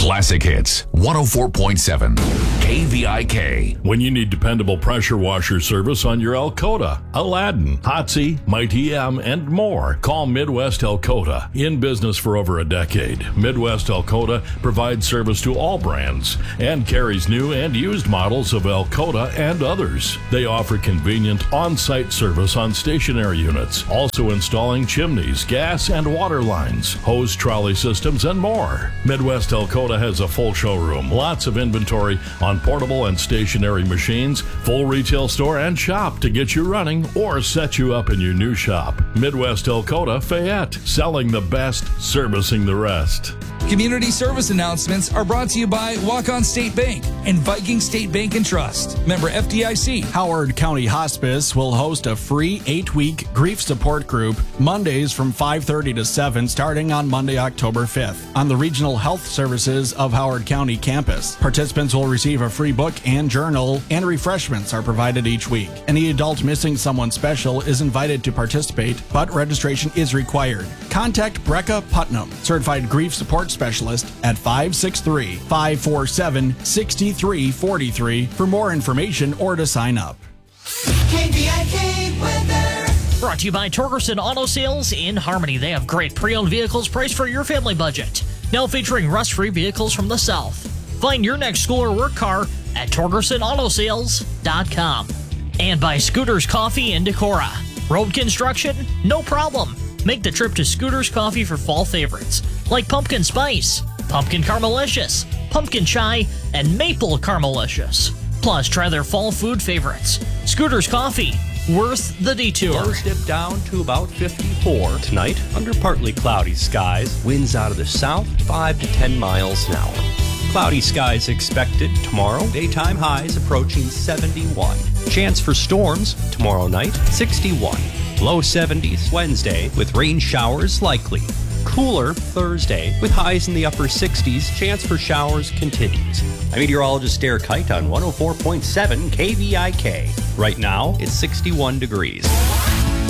Classic Hits 104.7 KVIK. When you need dependable pressure washer service on your Alcoda, Aladdin, Hotsy, Mighty M, and more, call Midwest Alcoda. In business for over a decade, Midwest Alcoda provides service to all brands and carries new and used models of Alcoda and others. They offer convenient on-site service on stationary units, also installing chimneys, gas and water lines, hose trolley systems, and more. Midwest Alcoda has a full showroom, lots of inventory on portable and stationary machines, full retail store and shop to get you running or set you up in your new shop. Midwest Alcoda, Fayette, selling the best, servicing the rest. Community service announcements are brought to you by Walk-On State Bank and Viking State Bank and Trust. Member FDIC. Howard County Hospice will host a free 8-week grief support group Mondays from 5:30 to 7 starting on Monday, October 5th on the Regional Health Services of Howard County campus. Participants will receive a free book and journal, and refreshments are provided each week. Any adult missing someone special is invited to participate, but registration is required. Contact Brecca Putnam, Certified Grief Support Specialist at 563-547-6343 for more information or to sign up. KVIK weather. Brought to you by Torgerson Auto Sales in Harmony. They have great pre-owned vehicles priced for your family budget. Now featuring rust-free vehicles from the South. Find your next school or work car at TorgersonAutoSales.com. And by Scooters Coffee in Decorah. Road construction? No problem. Make the trip to Scooters Coffee for fall favorites like pumpkin spice, pumpkin caramelicious, pumpkin chai, and maple caramelicious. Plus, try their fall food favorites. Scooters Coffee, worth the detour. Lows dip down to about 54 tonight under partly cloudy skies. Winds out of the south, 5 to 10 miles an hour. Cloudy skies expected tomorrow. Daytime highs approaching 71. Chance for storms tomorrow night, 61. Low 70s Wednesday with rain showers likely. Cooler Thursday with highs in the upper 60s. Chance for showers continues. I'm meteorologist Derek Kite on 104.7 KVIK. Right now, it's 61 degrees.